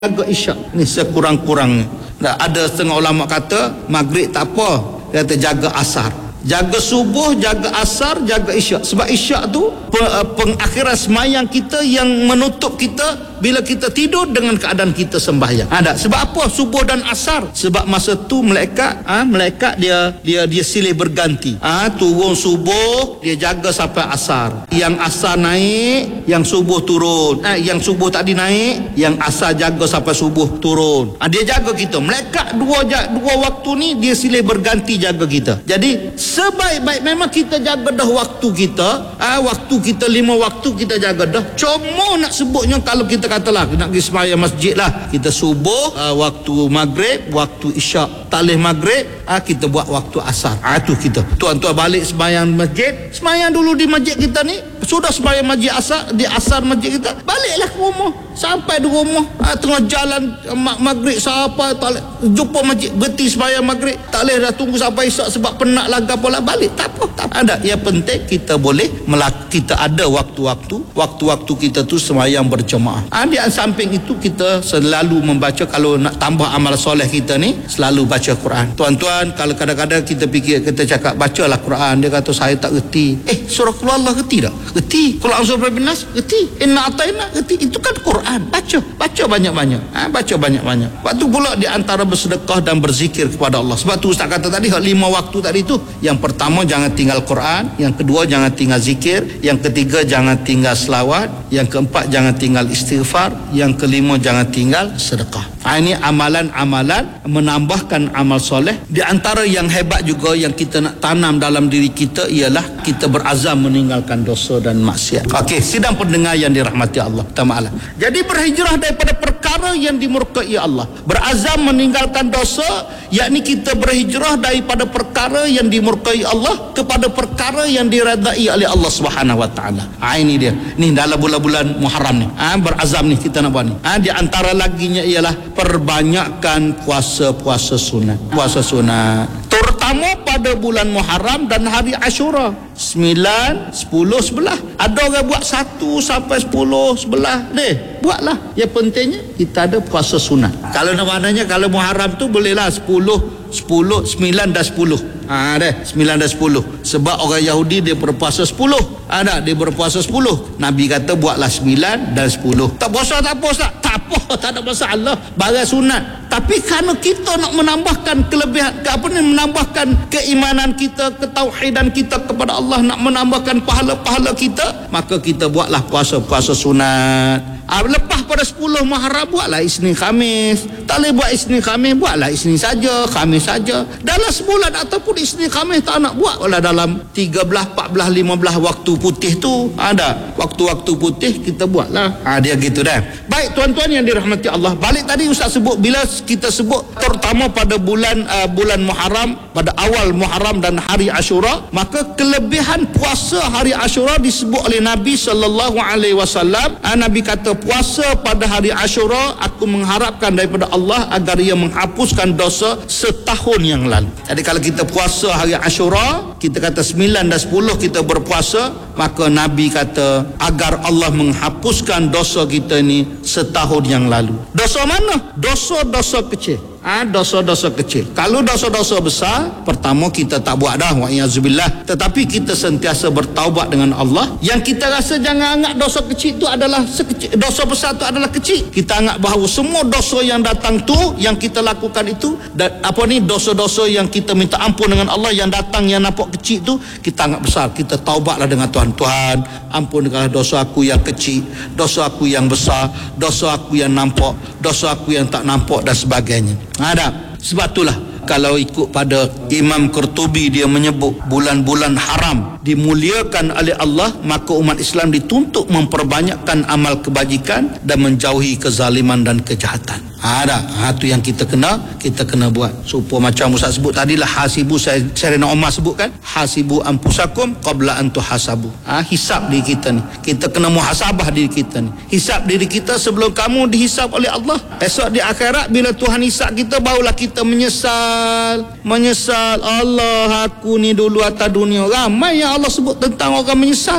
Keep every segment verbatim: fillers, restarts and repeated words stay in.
jaga isyak ni sekurang-kurangnya. Nah, ada setengah ulama kata maghrib tak apa, dia kata jaga asar, jaga subuh, jaga asar, jaga isyak. Sebab isyak tu pengakhiran semayang kita yang menutup kita bila kita tidur dengan keadaan kita sembahyang. Ada sebab apa subuh dan asar? Sebab masa tu malaikat ah ha, malaikat dia dia dia silih berganti. Ah ha, turun subuh dia jaga sampai asar. Yang asar naik, yang subuh turun. Ah ha, yang subuh tadi naik, yang asar jaga sampai subuh turun. Ah ha, dia jaga kita. Malaikat dua dua waktu ni dia silih berganti jaga kita. Jadi sebaik-baik memang kita jaga dah waktu kita. Ah ha, waktu kita lima waktu kita jaga dah. Cuma nak sebutnya kalau kita katalah nak pergi sembahyang masjid lah, kita subuh uh, waktu maghrib, waktu isyak, talih maghrib uh, kita buat waktu asar. Ah uh, tu kita tuan-tuan balik sembahyang masjid, sembahyang dulu di masjid kita ni, sudah sembahyang masjid asar, di asar masjid kita, baliklah ke rumah. Sampai di rumah uh, tengah jalan uh, maghrib sampai talih, jumpa masjid, berhenti sembahyang maghrib, talih dah tunggu sampai isyak sebab penat laga pola, balik tak apa, tak ada. Yang penting kita boleh melak- kita ada waktu-waktu, waktu-waktu kita tu sembahyang berjemaah. Ah, di samping itu kita selalu membaca, kalau nak tambah amal soleh kita ni, selalu baca Quran. Tuan-tuan, kalau kadang-kadang kita fikir, kita cakap bacalah Quran, dia kata saya tak reti. Eh, surah Qul Allah reti tak? Reti. Quran surah Binas reti. Inna ataina reti. Itu kan Quran. Baca, baca banyak-banyak. Ah, baca banyak-banyak. Waktu pula di antara bersedekah dan berzikir kepada Allah. Sebab tu Ustaz kata tadi, lima waktu tadi tu, yang pertama jangan tinggal Quran, yang kedua jangan tinggal zikir, yang ketiga jangan tinggal selawat, yang keempat jangan tinggal istighfar, yang kelima jangan tinggal sedekah. Ha, ini amalan-amalan menambahkan amal soleh. Di antara yang hebat juga yang kita nak tanam dalam diri kita ialah kita berazam meninggalkan dosa dan maksiat. Okey, sidang pendengar yang dirahmati Allah Ta'ala. Jadi berhijrah daripada perkara yang dimurkai Allah, berazam meninggalkan dosa, yakni kita berhijrah daripada perkara yang dimurkai Allah kepada perkara yang diredai oleh Allah Subhanahu Wa Taala. Ha, ini dia. Ni dalam bulan-bulan Muharram ni. Ha, berazam ni kita nak buat ni. Ha, di antara laginya ialah perbanyakkan puasa-puasa sunat. Puasa sunat. Terutama pada bulan Muharram dan hari Ashura. sembilan, sepuluh, sebelas. Ada orang buat satu sampai sepuluh, sebelas. Deh, buatlah. Yang pentingnya kita ada puasa sunat. Kalau namanya kalau Muharram tu bolehlah sepuluh, sepuluh, sembilan dan sepuluh. Ha deh, sembilan dan sepuluh. Sebab orang Yahudi dia berpuasa sepuluh. Ada dia berpuasa sepuluh. Nabi kata buatlah sembilan dan sepuluh. Tak puasa tak apa Ustaz. Tak apa, tak ada masalah. Barang sunat. Tapi kerana kita nak menambahkan kelebihan, ke apa ni, menambahkan keimanan kita, ketauhidan kita kepada Allah, nak menambahkan pahala-pahala kita, maka kita buatlah puasa-puasa sunat. Ha, lepas pada sepuluh Muharram buatlah Isnin Khamis. Tak boleh buat Isnin Khamis, buatlah Isnin saja, Khamis saja. Dalam sebulan ataupun Isnin Khamis tak nak buat, walau dalam tiga belas, empat belas, lima belas waktu putih tu ada. Waktu-waktu putih kita buatlah. Ha, dia gitu dah. Baik tuan-tuan yang dirahmati Allah, balik tadi Ustaz sebut, bila kita sebut terutama pada bulan uh, bulan Muharram, pada awal Muharram dan hari Ashura, maka kelebihan puasa hari Ashura disebut oleh Nabi sallallahu alaihi wasallam. Nabi kata puasa pada hari Ashura, aku mengharapkan daripada Allah agar ia menghapuskan dosa setahun yang lalu. Jadi kalau kita puasa hari Ashura, kita kata sembilan dan sepuluh kita berpuasa, maka Nabi kata agar Allah menghapuskan dosa kita ni setahun yang lalu. Dosa mana? Dosa-dosa kecil. Ah, dosa-dosa kecil. Kalau dosa-dosa besar, pertama kita tak buat dah, wa'iyyazubillah. Tetapi kita sentiasa bertaubat dengan Allah. Yang kita rasa jangan anggap dosa kecil tu adalah sekecil, dosa besar tu adalah kecil. Kita anggap bahawa semua dosa yang datang tu, yang kita lakukan itu, dan apa ni, dosa-dosa yang kita minta ampun dengan Allah yang datang yang nampak kecil tu, kita anggap besar. Kita taubatlah dengan Tuhan. Tuhan, ampunkanlah dosa aku yang kecil, dosa aku yang besar, dosa aku yang nampak, dosa aku yang tak nampak dan sebagainya. Ada. Sebab itulah kalau ikut pada Imam Qurtubi, dia menyebut bulan-bulan haram dimuliakan oleh Allah, maka umat Islam dituntut memperbanyakkan amal kebajikan dan menjauhi kezaliman dan kejahatan. Ada. Ha, tu yang kita kena kita kena buat. Supaya macam Ustaz sebut tadilah, hasibu, saya Sayyidina Umar sebut kan, hasibu anfusakum qabla an tuhasabu. Ha, hisab diri kita ni. Kita kena muhasabah diri kita ni. Hisab diri kita sebelum kamu dihisab oleh Allah. Esok di akhirat bila Tuhan hisab kita, barulah kita menyesal. Menyesal, Allah aku ni dulu atas dunia. Ramai yang Allah sebut tentang orang menyesal.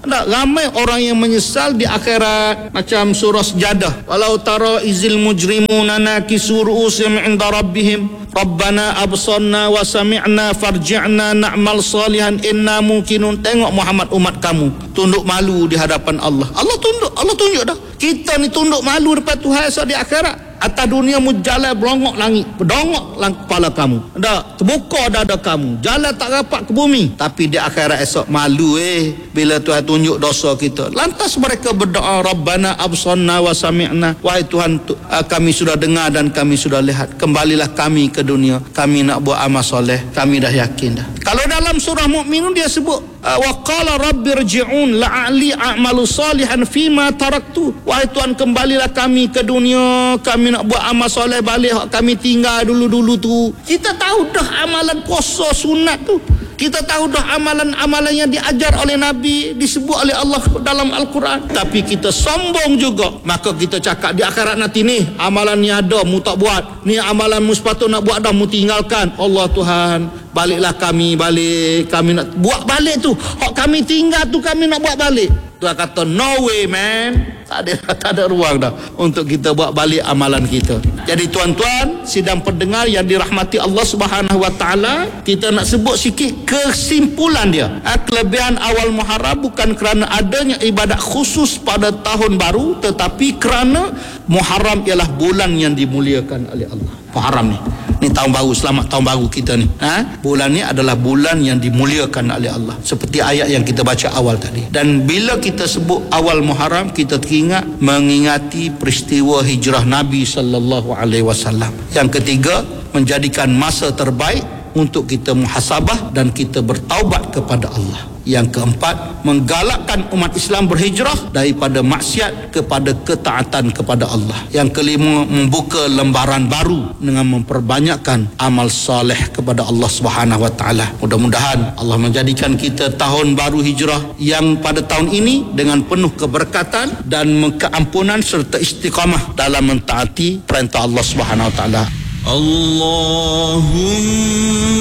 Tak, ramai orang yang menyesal di akhirat. Macam surah Sejadah, walau tara izil mujrimuna nakisu ru'usihim 'inda rabbihim rabbana absarna wa sami'na farji'na na'mal salihan inna muqinun. Tengok Muhammad, umat kamu tunduk malu di hadapan Allah. Allah tunduk, Allah tunjuk dah. Kita ni tunduk malu depan Tuhan esok di akhirat. Atas dunia mu jalan berongok langit, berdongok lang kepala kamu. Dah terbuka dada kamu, jalan tak rapat ke bumi. Tapi di akhirat esok malu eh bila Tuhan tunjuk dosa kita. Lantas mereka berdoa, Rabbana absarna wa sami'na. Wahai Tuhan, tu, uh, kami sudah dengar dan kami sudah lihat. Kembalilah kami ke dunia. Kami nak buat amal soleh. Kami dah yakin dah. Kalau dalam surah Mukminun dia sebut wa qala rabbirji'un la'ali a'malu salihan fima taraktu. Wahai Tuhan, kembalilah kami ke dunia, kami nak buat amal soleh balik kami tinggal dulu-dulu tu. Kita tahu dah amalan puasa sunat tu, kita tahu dah amalan-amalan yang diajar oleh Nabi, disebut oleh Allah dalam Al-Quran. Tapi kita sombong juga. Maka kita cakap di akhirat nanti, ni amalan ni ada mu tak buat, ni amalan mu sepatut nak buat dah mu tinggalkan. Allah Tuhan, baliklah kami balik, kami nak buat balik tu, hak kami tinggal tu kami nak buat balik. Tuhan kata no way man, tak ada, tak ada ruang dah untuk kita buat balik amalan kita. Jadi tuan-tuan sidang pendengar yang dirahmati Allah Subhanahu Wa Taala, kita nak sebut sikit kesimpulan dia. Kelebihan awal Muharram bukan kerana adanya ibadat khusus pada tahun baru, tetapi kerana Muharram ialah bulan yang dimuliakan oleh Allah. Muharram ni Ni tahun baru, selamat tahun baru kita ni. Ha? Bulan ni adalah bulan yang dimuliakan oleh Allah. Seperti ayat yang kita baca awal tadi. Dan bila kita sebut awal Muharram, kita teringat mengingati peristiwa hijrah Nabi sallallahu alaihi wasallam. Yang ketiga, menjadikan masa terbaik untuk kita muhasabah dan kita bertaubat kepada Allah. Yang keempat, menggalakkan umat Islam berhijrah daripada maksiat kepada ketaatan kepada Allah. Yang kelima, membuka lembaran baru dengan memperbanyakkan amal soleh kepada Allah Subhanahu Wa Taala. Mudah-mudahan Allah menjadikan kita tahun baru hijrah yang pada tahun ini dengan penuh keberkatan dan keampunan serta istiqamah dalam mentaati perintah Allah Subhanahu Wa Taala. Allahumma